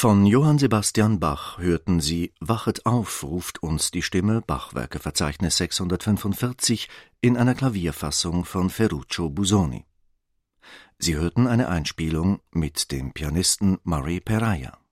Von Johann Sebastian Bach hörten Sie »Wachet auf, ruft uns die Stimme« Bachwerkeverzeichnis 645 in einer Klavierfassung von Ferruccio Busoni. Sie hörten eine Einspielung mit dem Pianisten Murray Perahia.